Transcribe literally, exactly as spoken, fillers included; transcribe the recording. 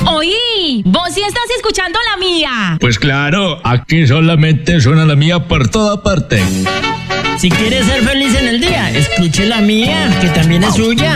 Oí, vos sí estás escuchando la mía. Pues claro, aquí solamente suena la mía por toda parte. Si quieres ser feliz en el día, escuche la mía, que también es suya.